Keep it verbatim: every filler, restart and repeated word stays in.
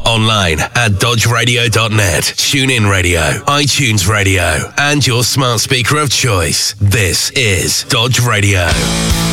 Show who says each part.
Speaker 1: Online at dodge radio dot net, TuneIn Radio, iTunes Radio, and your smart speaker of choice. This is Dodge Radio.